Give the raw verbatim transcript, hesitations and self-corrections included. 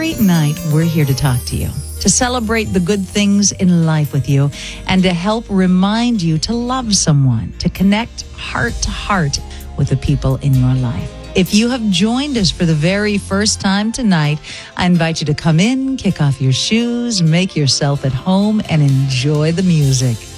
every night we're here to talk to you, to celebrate the good things in life with you, and to help remind you to love someone, to connect heart to heart with the people in your life. If you have joined us for the very first time tonight, I invite you to come in, kick off your shoes, make yourself at home, and enjoy the music.